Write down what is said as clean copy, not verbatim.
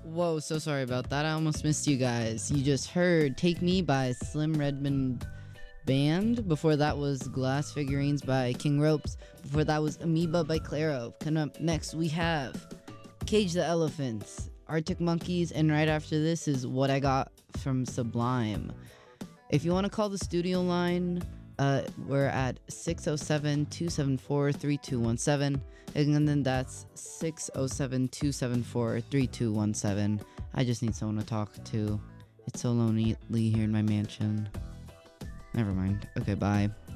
Whoa, so sorry about that. I almost missed you guys. You just heard Take Me by Slim Redmond Band. Before that was Glass Figurines by King Ropes. Before that was Amoeba by Claro. Coming up next, we have Cage the Elephants, Arctic Monkeys, and right after this is What I Got from Sublime. If you want to call the studio line, we're at 607-274-3217, and then that's 607-274-3217. I just need someone to talk to. It's so lonely here in my mansion. Never mind. Okay, bye.